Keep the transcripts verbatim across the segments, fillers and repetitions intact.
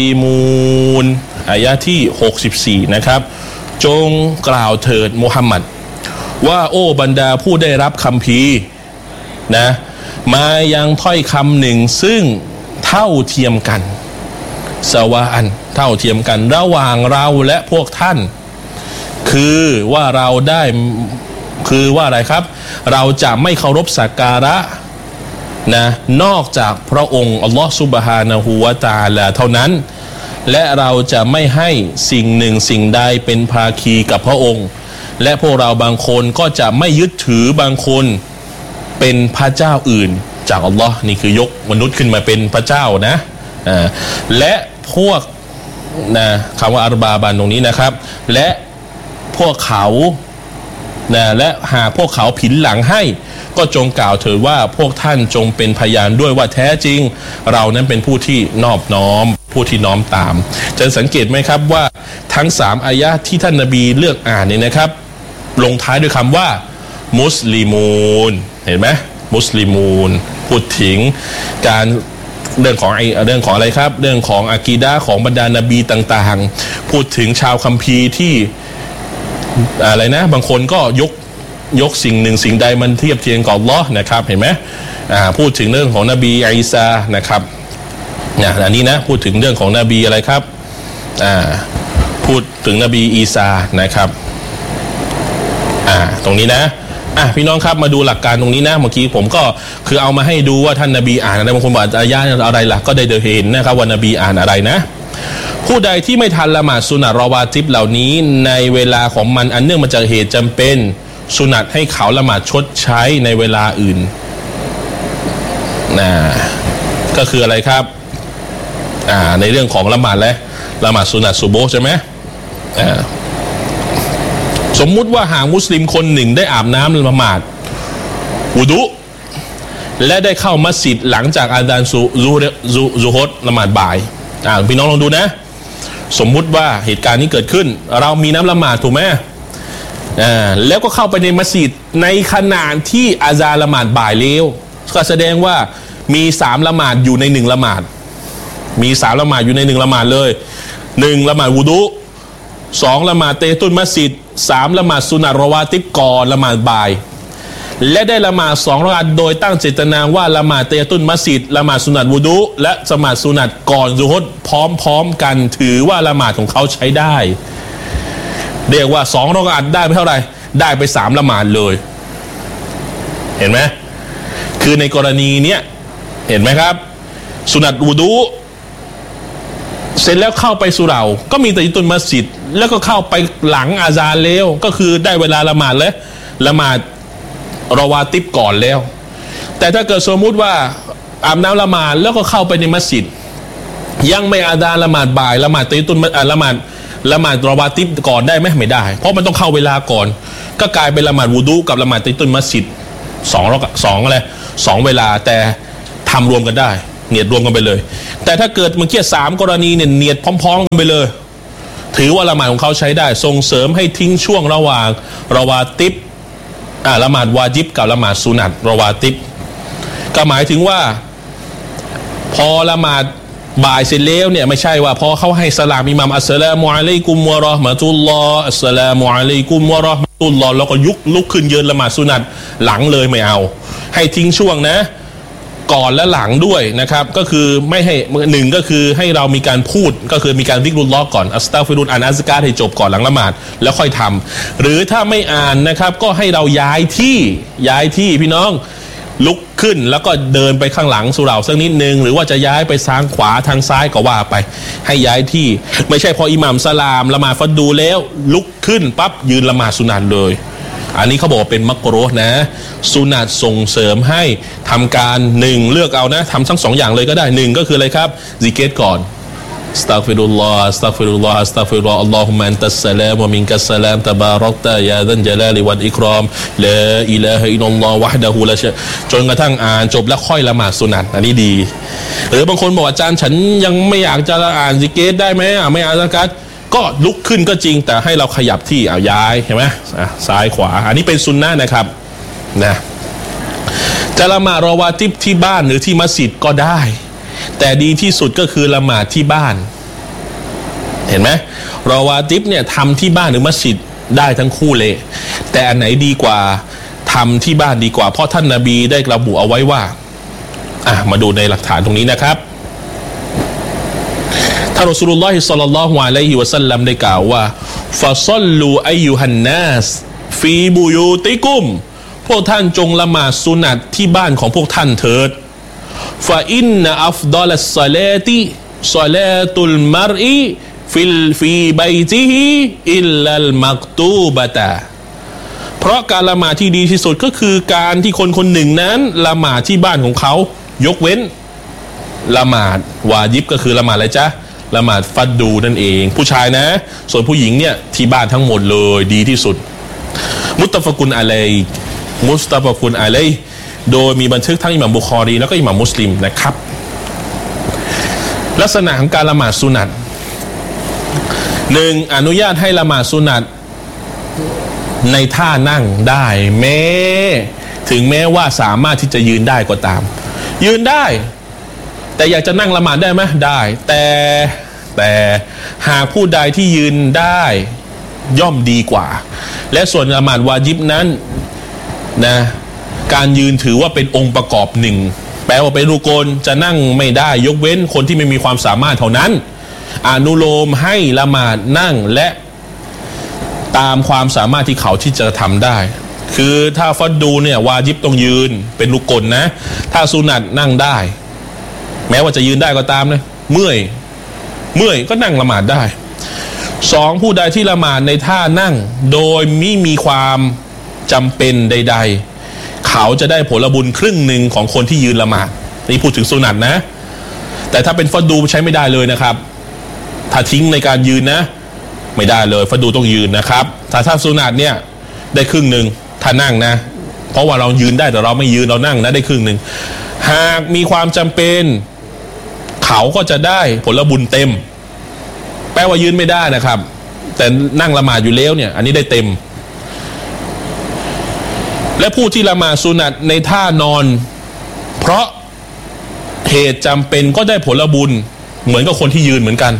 มูนอายะที่หกสิบสี่นะครับจงกล่าวเถิดมุฮัมมัดว่าโอ้บรรดาผู้ได้รับคัมภีร์นะมายังถ้อยคำหนึ่งซึ่งเท่าเทียมกันสวาอันเท่าเทียมกันระหว่างเราและพวกท่านคือว่าเราได้คือว่าอะไรครับเราจะไม่เคารพสักการะนะนอกจากพระองค์อัลลอฮฺซุบฮานะฮูวะตะอาลาเท่านั้นและเราจะไม่ให้สิ่งหนึ่งสิ่งใดเป็นภาคีกับพระองค์และพวกเราบางคนก็จะไม่ยึดถือบางคนเป็นพระเจ้าอื่นจากอัลลอฮ์นี่คือยกมนุษย์ขึ้นมาเป็นพระเจ้านะอ่าและพวกนะคำว่าอัรบาบันตรงนี้นะครับและพวกเขานะและหากพวกเขาผินหลังให้ก็จงกล่าวเถิดว่าพวกท่านจงเป็นพยานด้วยว่าแท้จริงเรานั้นเป็นผู้ที่นอบน้อมผู้ที่น้อมตามจะสังเกตไหมครับว่าทั้งสามอายะห์ที่ท่านนบีเลือกอ่านเนี่ยนะครับลงท้ายด้วยคำว่ามุสลิมูนเห็นไหมมุสลิมูนพูดถึงการเรื่องของไอเรื่องของอะไรครับเรื่องของอากีดะห์ของบรรดานบีต่างๆพูดถึงชาวคัมภีร์ที่อะไรนะบางคนก็ยกยกสิ่งหนึ่งสิ่งใดมันเทียบเทียมกับอัลเลาะห์นะครับเห็นไหมอ่าพูดถึงเรื่องของนบีอีสานะครับเนี่ยอันนี้นะพูดถึงเรื่องของนบีอะไรครับอ่าพูดถึงนบีอีสานะครับอ่าตรงนี้นะอ่ะพี่น้องครับมาดูหลักการตรงนี้นะเมื่อกี้ผมก็คือเอามาให้ดูว่าท่านนบีอ่านอะไรบางคนบอกอายะห์อะไรล่ะก็ได้เห็นนะครับว่านบีอ่านอะไรนะผู้ใดที่ไม่ทันละหมาดสุนัตรอวาติบเหล่านี้ในเวลาของมันอันเนื่องมาจากเหตุจำเป็นสุนัตให้เขาละหมาดชดใช้ในเวลาอื่นนะก็คืออะไรครับอ่าในเรื่องของละหมาดและละหมาดสุนัตซุโบฮ์ใช่ไหมอ่าสมมุติว่าหากมุสลิมคนหนึ่งได้อาบน้ำละหมาดวุดุและได้เข้ามัสยิดหลังจากอาซานซุซุซุซุฮดละหมาดบ่ายอ่าพี่น้องลองดูนะสมมุติว่าเหตุการณ์นี้เกิดขึ้นเรามีน้ำละหมาดถูกไหมอ่าแล้วก็เข้าไปในมัสยิดในขณะที่อาซานละหมาดบ่ายแล้วก็แสดงว่ามีสามละหมาดอยู่ในหนึ่งละหมาดมีสามละหมาดอยู่ในหนึ่งละหมาดเลยหนึ่งละหมาดวุดุสองละหมาดเตตุนมัสยิดสามละหมาดสุนัตรอวาติบก่อนละหมาดบ่ายและได้ละหมาดสองรากาตโดยตั้งเจตนาว่าละหมาดเตตุนมัสยิดละหมาดสุนัตวุดุและละหมาดสุนัตก่อนซุฮดพร้อมๆกันถือว่าละหมาดของเขาใช้ได้เรียกว่าสองรากาตได้ไปเท่าไหร่ได้ไปสามละหมาดเลยเห็นไหมคือในกรณีเนี้ยเห็นไหมครับสุนัตวุดุเสร็จแล้วเข้าไปสุเราก็มีแต่ตุนมัสยิดแล้วก็เข้าไปหลังอาซานแล้วก็คือได้เวลาละหมาดแล้วละหมาดรอวาติบก่อนแล้วแต่ถ้าเกิดสมมุติว่าอาบน้ำละหมาดแล้วก็เข้าไปในมัสยิดยังไม่อาซานละหมาดบ่ายละหมาดเตตุนละหมาดละหมาดรอวาติบก่อนได้ไหมไม่ได้เพราะมันต้องเข้าเวลาก่อนก็กลายเป็นละหมาดวูดูกับละหมาดเตตุนมัสยิดสองรอกสองอะไรสองเวลาแต่ทำรวมกันได้เนียดรวมกันไปเลยแต่ถ้าเกิดมันเกี่ยสามกรณีเนี่ยเนียดพร้อมๆกันไปเลยถือว่าละหมาดของเขาใช้ได้ส่งเสริมให้ทิ้งช่วงระหว่างรอวาติบอ่าละหมาดวาญิบกับละหมาดสุนัตรอวาติบก็หมายถึงว่าพอละหมาดบ่ายเสร็จแล้วเนี่ยไม่ใช่ว่าพอเขาให้สลามอิหม่ามอัสสลามุอะลัยกุมวะเราะห์มะตุลลอฮ์อัสสลามุอะลัยกุมวะเราะห์มะตุลลอฮ์แล้วก็ยุกลุกขึ้นยืนละหมาดสุนัตหลังเลยไม่เอาให้ทิ้งช่วงนะก่อนและหลังด้วยนะครับก็คือไม่ให้หนึ่งก็คือให้เรามีการพูดก็คือมีการซิกรุลลอฮ์ก่อนอัสตัฆฟิรุลอ่านอัซการ์ให้จบก่อนหลังละหมาดแล้วค่อยทำหรือถ้าไม่อ่านนะครับก็ให้เราย้ายที่ย้ายที่พี่น้องลุกขึ้นแล้วก็เดินไปข้างหลังสุเหร่าสักนิดนึงหรือว่าจะย้ายไปทางขวาทางซ้ายก็ว่าไปให้ย้ายที่ไม่ใช่พออิหม่ามสลามละหมาดฟัดดูแล้วลุกขึ้นปั๊บยืนละหมาดสุนัตเลยอันนี้เขาบอกเป็นมักรุฮ์นะสุนัตส่งเสริมให้ทำการหนึ่งเลือกเอานะทำทั้งสองอย่างเลยก็ได้หนึ่งก็คืออะไรครับซิกเกตก่อนอัสตัฆฟิรุลลอฮ์อัสตัฆฟิรุลลอฮ์อัสตัฆฟิรุลลอฮ์อัลลอฮุมมะอันตัสสลามวะมินกัสสลามตะบารักตะยาซัลญะลาลิวัลอิกรามลาอิลาฮะอิลลัลลอฮ์วะฮดะฮูลาชะจนกระทั่งอ่านจบแล้วค่อยละหมาดสุนัตอันนี้ดีหรือบางคนบอกอาจารย์ฉันยังไม่อยากจะอ่านซิกเกตได้ไหมอ่ะไม่อ่านซักกัตก็ลุกขึ้นก็จริงแต่ให้เราขยับที่เอาย้ายเห็นไหมซ้ายขวาอันนี้เป็นซุนนะห์นะครับนะจะละหมาดรอวาติบที่บ้านหรือที่มัสยิดก็ได้แต่ดีที่สุดก็คือละหมาดที่บ้านเห็นไหมรอวาติบเนี่ยทำที่บ้านหรือมัสยิดได้ทั้งคู่เลยแต่อันไหนดีกว่าทำที่บ้านดีกว่าเพราะท่านนบีได้ระบุเอาไว้ว่าอ่ะมาดูในหลักฐานตรงนี้นะครับท่านรอซูลุลลอฮิศ็อลลัลลอฮุอะลัยฮิวะซัลลัมได้กล่าวว่าฟะศ็อลลูอัยยูฮันนัสฟีบุยูติกุมพวกท่านจงละหมาดสุนัตที่บ้านของพวกท่านเถิดฟะอินนะอัฟฎอลัสศอลาติศอลาตุลมัรอิฟิลฟีบัยติฮิอิลลัลมักตูบะตะเพราะการละหมาดที่ดีที่สุดก็คือการที่คนคนหนึ่งนั้นละหมาดที่บ้านของเขายกเว้นละหมาดวาญิบก็คือละหมาดอะไรจ๊ะละหมาดฟัดดูนั่นเองผู้ชายนะส่วนผู้หญิงเนี่ยที่บ้านทั้งหมดเลยดีที่สุดมุตตะฟะกุนอะลัยมุสตะฟะกุนอะลัยโดยมีบันทึกทั้งอิหม่ามบุคอรีแล้วก็อิหม่ามมุสลิมนะครับลักษณะของการละหมาดสุนัตหนึ่งอนุญาตให้ละหมาดสุนัตในท่านั่งได้แม้ถึงแม้ว่าสามารถที่จะยืนได้ก็ตามยืนได้แต่อยากจะนั่งละหมาดได้ไหมได้แต่แต่หากผู้ใดที่ยืนได้ย่อมดีกว่าและส่วนละหมาดวาญิบนั้นนะการยืนถือว่าเป็นองค์ประกอบหนึ่งแปลว่าเป็นรุกนจะนั่งไม่ได้ยกเว้นคนที่ไม่มีความสามารถเท่านั้นอนุโลมให้ละหมาดนั่งและตามความสามารถที่เขาที่จะทำได้คือถ้าฟัดดูเนี่ยวาญิบต้องยืนเป็นรุกนนะถ้าสุนัตนั่งได้แม้ว่าจะยืนได้ก็ตามนะเมื่อยเมื่อยก็นั่งละหมาดได้สองผู้ใดที่ละหมาดในท่านั่งโดยไม่มีความจำเป็นใดๆเขาจะได้ผลบุญครึ่งหนึ่งของคนที่ยืนละหมาดนี่พูดถึงสุนัตนะแต่ถ้าเป็นฟัดดูใช้ไม่ได้เลยนะครับถ้าทิ้งในการยืนนะไม่ได้เลยฟัดดูต้องยืนนะครับถ้าถ้าสุนัตเนี่ยได้ครึ่งหนึ่งถ้านั่งนะเพราะว่าเรายืนได้แต่เราไม่ยืนเรานั่งนะได้ครึ่งหนึ่งหากมีความจำเป็นเขาก็จะได้ผลบุญเต็มแปลว่ายืนไม่ได้นะครับแต่นั่งละหมาดอยู่แล้วเนี่ยอันนี้ได้เต็มและผู้ที่ละหมาดสุนัตในท่านอนเพราะเหตุจำเป็นก็ได้ผลบุญเหมือนกับคนที่ยืนเหมือนกัน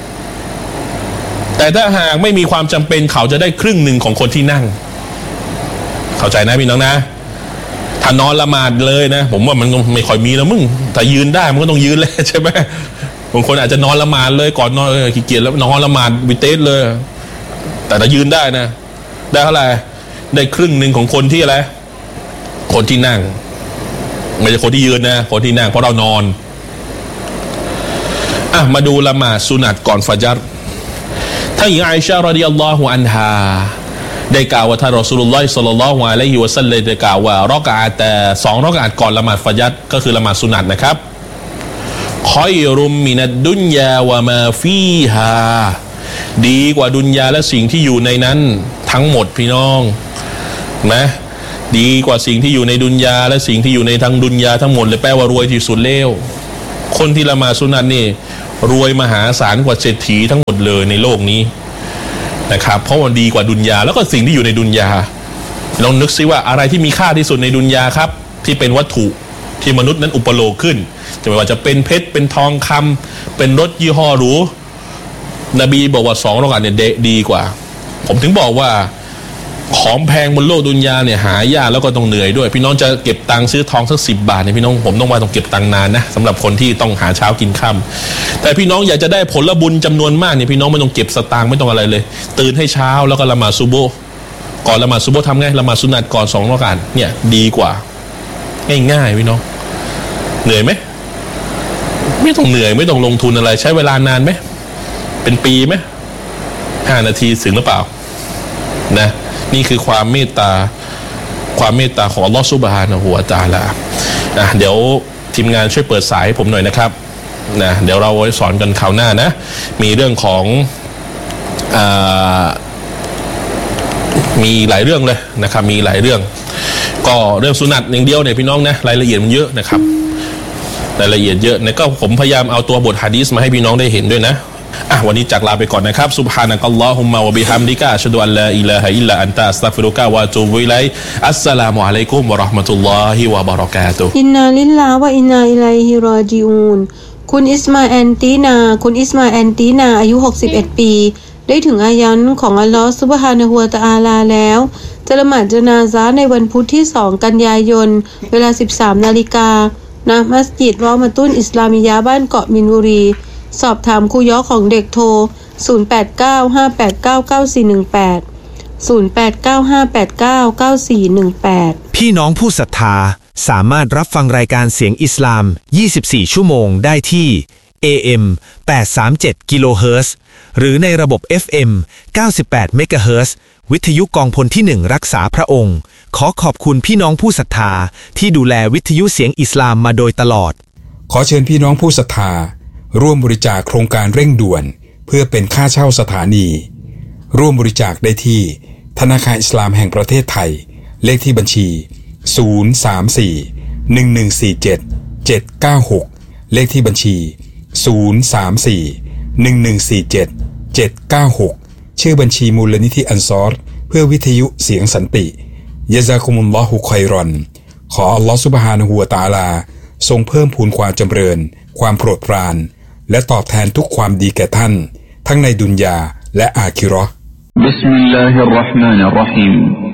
แต่ถ้าหากไม่มีความจำเป็นเขาจะได้ครึ่งหนึ่งของคนที่นั่งเข้าใจนะพี่น้องนะถ้านอนละหมาดเลยนะผมว่ามันไม่ค่อยมีแล้วมึงแต่ยืนได้มันก็ต้องยืนเลยใช่ไหมบางคนอาจจะนอนละหมาดเลยก่อนนอนขี้เกียจแล้วนอนละหมาดวิเตสเลยแต่ถ้ายืนได้นะได้เท่าไหร่ได้ครึ่งหนึ่งของคนที่อะไรคนที่นั่งไม่ใช่คนที่ยืนนะคนที่นั่งเพราะเรานอนอ่ะมาดูละหมาดสุนัตก่อนฟัจรท่านหญิงอาอิชะฮ์รอฎิยัลลอฮุอันฮาได้กล่าวว่าท่านรอซูลุลลอฮิศ็อลลัลลอฮุอะลัยฮิวะซัลลัมได้กล่าวว่ารอกะอะแต่สองรอกะอะก่อนละหมาดฟัจรก็คือละหมาดสุนัตนะครับคอยรุมมินัดดุนยาวะมาฟีฮาดีกว่าดุนยาและสิ่งที่อยู่ในนั้นทั้งหมดพี่น้องนะดีกว่าสิ่งที่อยู่ในดุนยาและสิ่งที่อยู่ในทั้งดุนยาทั้งหมดเลยแปลว่ารวยที่สุดแล้วคนที่ละหมาดสุนัตนี่รวยมหาศาลกว่าเศรษฐีทั้งหมดเลยในโลกนี้นะครับเพราะมันดีกว่าดุนยาแล้วก็สิ่งที่อยู่ในดุนยาลองนึกซิว่าอะไรที่มีค่าที่สุดในดุนยาครับที่เป็นวัตถุที่มนุษย์นั้นอุปโลกขึ้นจะไม่ว่าจะเป็นเพชรเป็นทองคำเป็นรถยี่ห้อหรูนบีบอกว่าสองรอกะอะเนี่ยดีกว่าผมถึงบอกว่าของแพงบนโลกดุนยาเนี่ยหายากแล้วก็ต้องเหนื่อยด้วยพี่น้องจะเก็บตังค์ซื้อทองสักสิบบาทเนี่ยพี่น้องผมต้องว่าต้องเก็บตังค์นานนะสำหรับคนที่ต้องหาเช้ากินค่ำแต่พี่น้องอยากจะได้ผลบุญจำนวนมากเนี่ยพี่น้องไม่ต้องเก็บสตางค์ไม่ต้องอะไรเลยตื่นให้เช้าแล้วก็ละหมาดซุบฮ์ก่อนละหมาดซุบฮ์ทำไงละหมาดสุนัตก่อนสองรอกะอะเนี่ยดีกว่าง่ายๆพี่น้องเหนื่อยไหมไม่ต้องเหนื่อยไม่ต้องลงทุนอะไรใช้เวลานานไหมเป็นปีไหมห้านาทีถึงหรือเปล่านะนี่คือความเมตตาความเมตตาของอัลลอฮฺซุบฮานะฮูวะตะอาลานะเดี๋ยวทีมงานช่วยเปิดสายให้ผมหน่อยนะครับนะเดี๋ยวเราไว้สอนกันคราวหน้านะมีเรื่องของอ่ามีหลายเรื่องเลยนะครับมีหลายเรื่องก็เรื่องสุนัตอย่างเดียวเนี่ยพี่น้องนะรายละเอียดมันเยอะนะครับรายละเอียดเยอะเนี่ยก็ผมพยายามเอาตัวบทหะดีษมาให้พี่น้องได้เห็นด้วยนะอ่ะวันนี้จากลาไปก่อนนะครับซุบฮานะกัลลอฮุมมะวะบิฮัมดิกะอัชฮะดุอัลลาอิลาฮะอิลลัอันตะอัสตัฆฟิรุกะวะอะตูบุอิลัยอัสสลามุอะลัยกุมวะเราะห์มะตุลลอฮิวะบะเราะกาตุฮ์อินนาลิลลาฮ์วะอินนาอิลัยฮิรอญิอูนคุณอิสมาแอนตีนาคุณอิสมาแอนตีนาอายุหกสิบเอ็ดปีได้ถึงอายันของอัลลอฮฺซุบฮานะฮูวะตะอาลาแล้วจะละหมาดญะนาซะห์ในวันพุธที่สองกันยายนเวลา สิบสามนาฬิกา ณ มัสยิดรอมะตุนอิสลามิยะห์บ้านเกาะมินบุรีสอบถามครูยอของเด็กโทรศูนย์ แปด เก้า ห้า แปด เก้า เก้า สี่ หนึ่ง แปด ศูนย์ แปด เก้า ห้า แปด เก้า เก้า สี่ หนึ่ง แปดพี่น้องผู้ศรัทธาสามารถรับฟังรายการเสียงอิสลามยี่สิบสี่ชั่วโมงได้ที่ เอ เอ็ม แปดร้อยสามสิบเจ็ด กิโลเฮิรตซ์หรือในระบบ เอฟ เอ็ม เก้าสิบแปด เมกะเฮิรตซ์วิทยุกองพลที่หนึ่งรักษาพระองค์ขอขอบคุณพี่น้องผู้ศรัทธาที่ดูแลวิทยุเสียงอิสลามมาโดยตลอดขอเชิญพี่น้องผู้ศรัทธาร่วมบริจาคโครงการเร่งด่วนเพื่อเป็นค่าเช่าสถานีร่วมบริจาคได้ที่ธนาคารอิสลามแห่งประเทศไทยเลขที่บัญชีศูนย์ สาม สี่ หนึ่ง หนึ่ง สี่ เจ็ด เจ็ด เก้า หกเลขที่บัญชีศูนย์ สาม สี่ หนึ่ง หนึ่ง สี่ เจ็ด เจ็ด เก้า หกชื่อบัญชีมูลนิธิอันซอรเพื่อวิทยุเสียงสันติยะซากุมุลลอฮุค็อยรอนขออัลลอฮฺซุบฮานะฮูวะตะอาลาทรงเพิ่มพูนความจำเริญความโปรดปรานและตอบแทนทุกความดีแก่ท่านทั้งในดุนยาและอาคิเราะห์บิสมิลลาฮิรเราะห์มานิรเราะฮีม